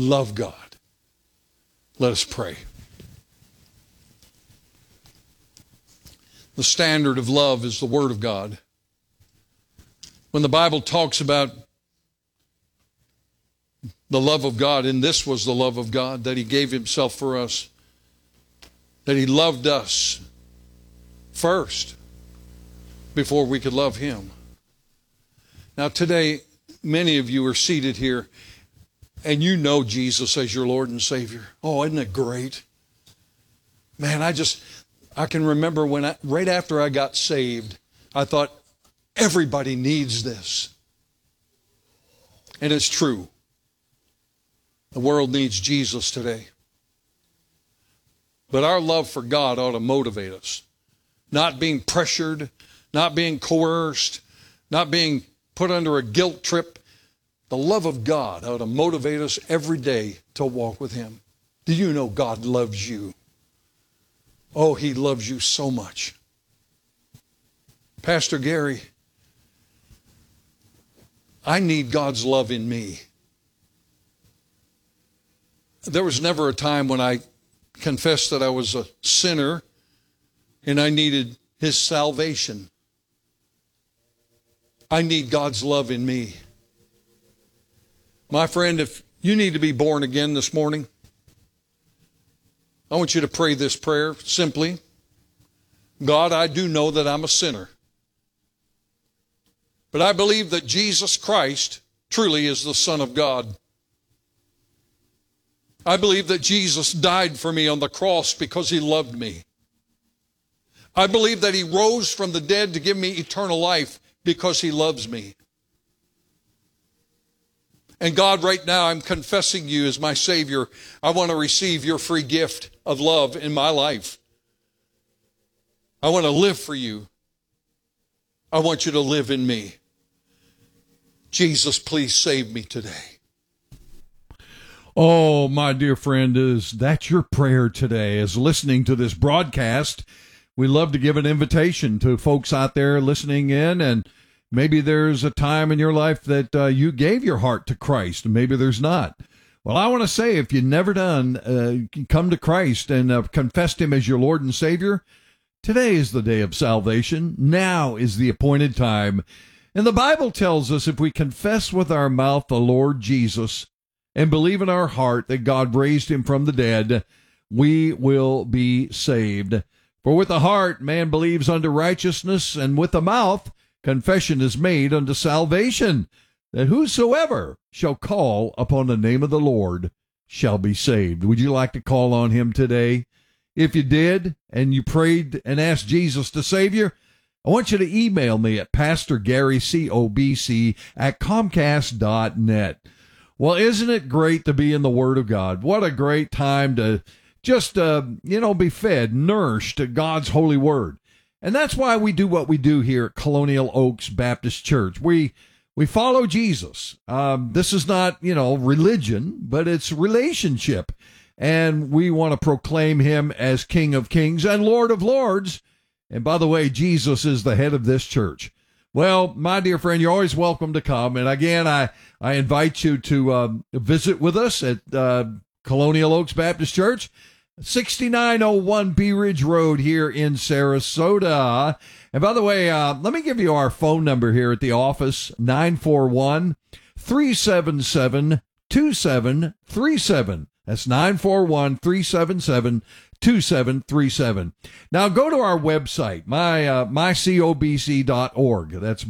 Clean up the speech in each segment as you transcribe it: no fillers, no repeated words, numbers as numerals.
love God. Let us pray. The standard of love is the Word of God. When the Bible talks about the love of God, and this was the love of God, that He gave Himself for us, that He loved us first before we could love Him. Now today, many of you are seated here and you know Jesus as your Lord and Savior. Oh, isn't it great? Man, I can remember when right after I got saved, I thought, everybody needs this. And it's true. The world needs Jesus today. But our love for God ought to motivate us. Not being pressured, not being coerced, not being put under a guilt trip. The love of God ought to motivate us every day to walk with Him. Do you know God loves you? Oh, He loves you so much. Pastor Gary, I need God's love in me. There was never a time when I confessed that I was a sinner and I needed His salvation. I need God's love in me. My friend, if you need to be born again this morning, I want you to pray this prayer simply. God, I do know that I'm a sinner. But I believe that Jesus Christ truly is the Son of God. I believe that Jesus died for me on the cross because He loved me. I believe that He rose from the dead to give me eternal life because He loves me. And God, right now, I'm confessing You as my Savior. I want to receive Your free gift of love in my life. I want to live for You. I want You to live in me. Jesus, please save me today. Oh, my dear friend, is that your prayer today? As listening to this broadcast, we love to give an invitation to folks out there listening in, and maybe there's a time in your life that you gave your heart to Christ, and maybe there's not. Well, I want to say, if you've never done, come to Christ and confessed Him as your Lord and Savior, today is the day of salvation. Now is the appointed time. And the Bible tells us if we confess with our mouth the Lord Jesus and believe in our heart that God raised Him from the dead, we will be saved. For with the heart man believes unto righteousness, and with the mouth confession is made unto salvation, that whosoever shall call upon the name of the Lord shall be saved. Would you like to call on Him today? If you did, and you prayed and asked Jesus to save you, I want you to email me at pastorgarycobc@comcast.net. Well, isn't it great to be in the Word of God? What a great time to just, be fed, nourished to God's holy Word. And that's why we do what we do here at Colonial Oaks Baptist Church. We follow Jesus. This is not, religion, but it's relationship. And we want to proclaim Him as King of Kings and Lord of Lords. And by the way, Jesus is the head of this church. Well, my dear friend, you're always welcome to come. And again, I invite you to visit with us at Colonial Oaks Baptist Church, 6901 Bee Ridge Road here in Sarasota. And by the way, let me give you our phone number here at the office, 941-377-2737. That's 941-377-2737. Now go to our website, mycobc.org. That's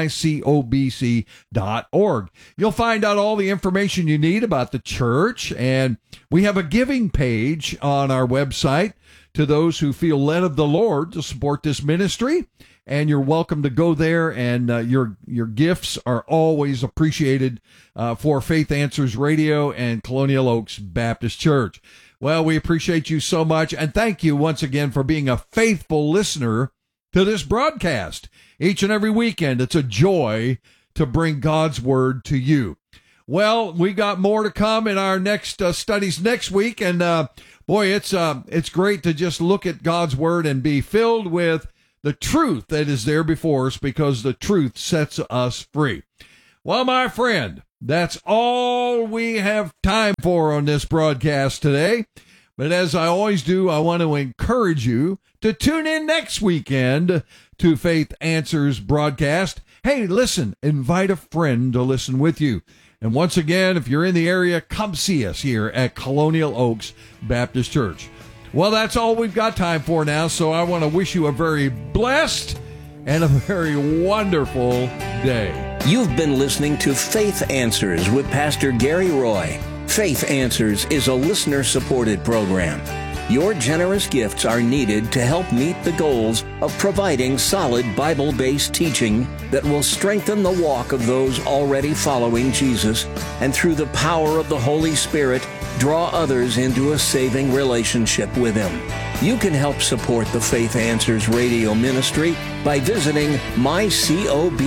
mycobc.org. You'll find out all the information you need about the church, and we have a giving page on our website to those who feel led of the Lord to support this ministry. And you're welcome to go there, and your gifts are always appreciated for Faith Answers Radio and Colonial Oaks Baptist Church. Well, we appreciate you so much, and thank you once again for being a faithful listener to this broadcast. Each and every weekend, it's a joy to bring God's Word to you. Well, we got more to come in our next studies next week, and boy, it's great to just look at God's Word and be filled with the truth that is there before us, because the truth sets us free. Well, my friend, That's all we have time for on this broadcast today. But as I always do, I want to encourage you to tune in next weekend to Faith Answers broadcast. Hey, listen, invite a friend to listen with you. And once again, if you're in the area, come see us here at Colonial Oaks Baptist Church. Well, that's all we've got time for now, so I want to wish you a very blessed and a very wonderful day. You've been listening to Faith Answers with Pastor Gary Roy. Faith Answers is a listener-supported program. Your generous gifts are needed to help meet the goals of providing solid Bible-based teaching that will strengthen the walk of those already following Jesus, and through the power of the Holy Spirit, draw others into a saving relationship with Him. You can help support the Faith Answers radio ministry by visiting mycobc.org.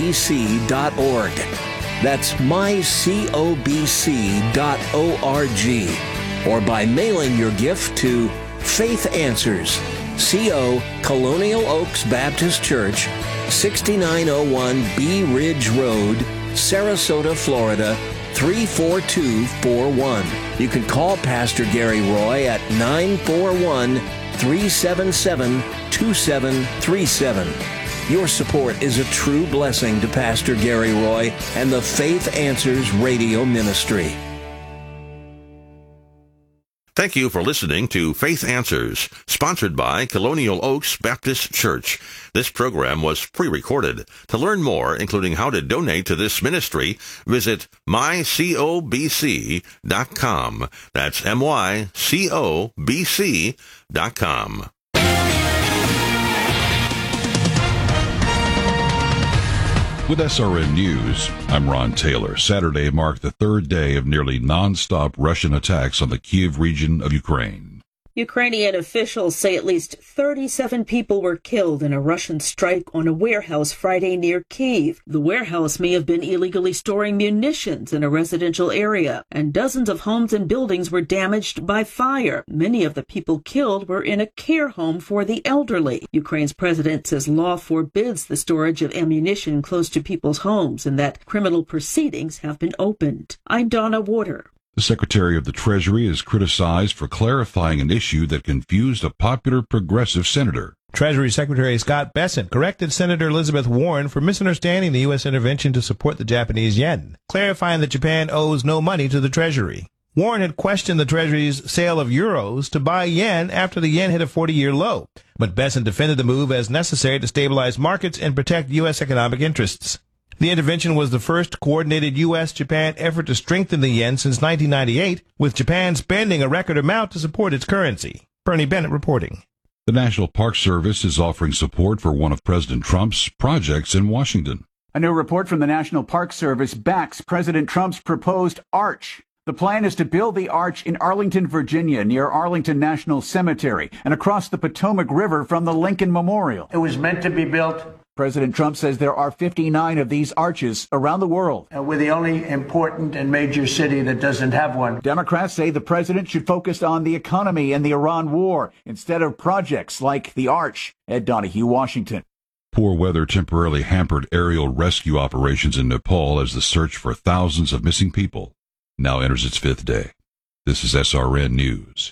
That's mycobc.org, or by mailing your gift to Faith Answers, CO, Colonial Oaks Baptist Church, 6901 Bee Ridge Road, Sarasota, Florida, 34241. You can call Pastor Gary Roy at 941-377-2737. Your support is a true blessing to Pastor Gary Roy and the Faith Answers radio ministry. Thank you for listening to Faith Answers, sponsored by Colonial Oaks Baptist Church. This program was pre-recorded. To learn more, including how to donate to this ministry, visit mycobc.com. That's mycobc.com. With SRN News, I'm Ron Taylor. Saturday marked the third day of nearly non-stop Russian attacks on the Kyiv region of Ukraine. Ukrainian officials say at least 37 people were killed in a Russian strike on a warehouse Friday near Kyiv. The warehouse may have been illegally storing munitions in a residential area, and dozens of homes and buildings were damaged by fire. Many of the people killed were in a care home for the elderly. Ukraine's president says law forbids the storage of ammunition close to people's homes and that criminal proceedings have been opened. I'm Donna Warder. The Secretary of the Treasury is criticized for clarifying an issue that confused a popular progressive senator. Treasury Secretary Scott Bessent corrected Senator Elizabeth Warren for misunderstanding the U.S. intervention to support the Japanese yen, clarifying that Japan owes no money to the Treasury. Warren had questioned the Treasury's sale of euros to buy yen after the yen hit a 40-year low, but Bessent defended the move as necessary to stabilize markets and protect U.S. economic interests. The intervention was the first coordinated U.S.-Japan effort to strengthen the yen since 1998, with Japan spending a record amount to support its currency. Bernie Bennett reporting. The National Park Service is offering support for one of President Trump's projects in Washington. A new report from the National Park Service backs President Trump's proposed arch. The plan is to build the arch in Arlington, Virginia, near Arlington National Cemetery, and across the Potomac River from the Lincoln Memorial. It was meant to be built. President Trump says there are 59 of these arches around the world. We're the only important and major city that doesn't have one. Democrats say the president should focus on the economy and the Iran war instead of projects like the arch. Ed Donahue, Washington. Poor weather temporarily hampered aerial rescue operations in Nepal as the search for thousands of missing people now enters its fifth day. This is SRN News.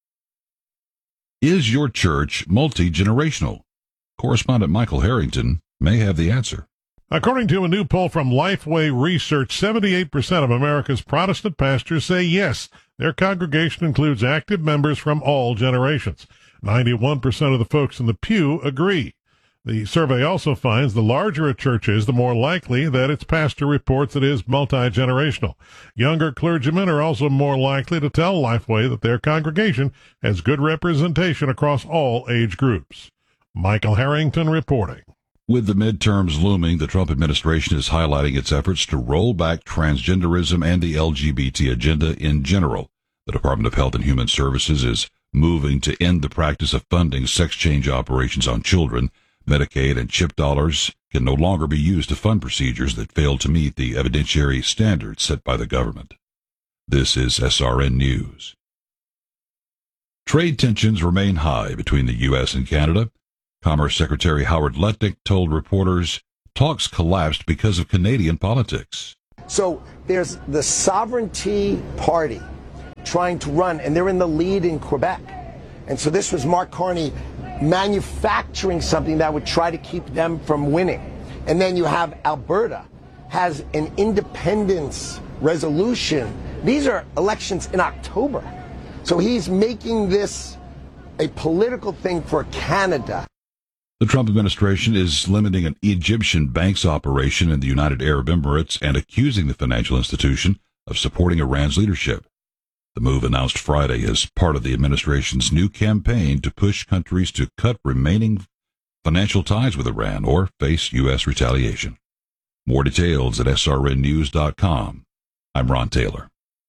Is your church multi-generational? Correspondent Michael Harrington may have the answer. According to a new poll from Lifeway Research, 78% of America's Protestant pastors say yes, their congregation includes active members from all generations. 91% of the folks in the pew agree. The survey also finds the larger a church is, the more likely that its pastor reports it is multi-generational. Younger clergymen are also more likely to tell Lifeway that their congregation has good representation across all age groups. Michael Harrington reporting. With the midterms looming, the Trump administration is highlighting its efforts to roll back transgenderism and the LGBT agenda in general. The Department of Health and Human Services is moving to end the practice of funding sex change operations on children. Medicaid and CHIP dollars can no longer be used to fund procedures that fail to meet the evidentiary standards set by the government. This is SRN News. Trade tensions remain high between the U.S. and Canada. Commerce Secretary Howard Lutnick told reporters talks collapsed because of Canadian politics. So there's the Sovereignty Party trying to run, and they're in the lead in Quebec. And so this was Mark Carney manufacturing something that would try to keep them from winning. And then you have Alberta has an independence resolution. These are elections in October. So he's making this a political thing for Canada. The Trump administration is limiting an Egyptian bank's operation in the United Arab Emirates and accusing the financial institution of supporting Iran's leadership. The move, announced Friday, is part of the administration's new campaign to push countries to cut remaining financial ties with Iran or face U.S. retaliation. More details at srnnews.com. I'm Ron Taylor.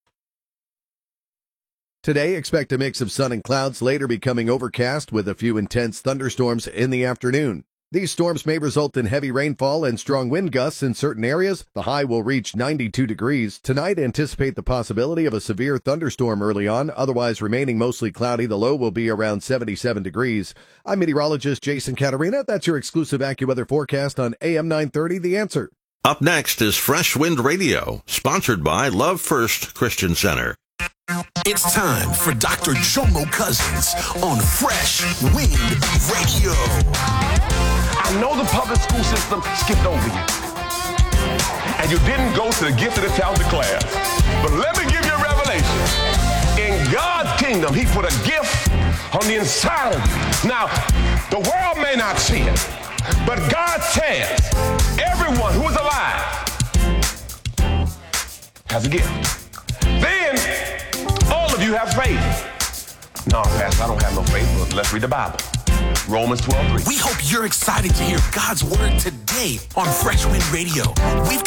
Today, expect a mix of sun and clouds, later becoming overcast with a few intense thunderstorms in the afternoon. These storms may result in heavy rainfall and strong wind gusts in certain areas. The high will reach 92 degrees. Tonight, anticipate the possibility of a severe thunderstorm early on, otherwise remaining mostly cloudy. The low will be around 77 degrees. I'm meteorologist Jason Caterina. That's your exclusive AccuWeather forecast on AM 930, The Answer. Up next is Fresh Wind Radio, sponsored by Love First Christian Center. It's time for Dr. Jomo Cousins on Fresh Wind Radio. I know the public school system skipped over you, and you didn't go to the gifted and talented class. But let me give you a revelation. In God's kingdom, he put a gift on the inside of you. Now, the world may not see it, but God says everyone who is alive has a gift. Then, all of you have faith. No, Pastor, I don't have no faith. Well, let's read the Bible. Romans 12:3. We hope you're excited to hear God's word today on Fresh Wind Radio. We've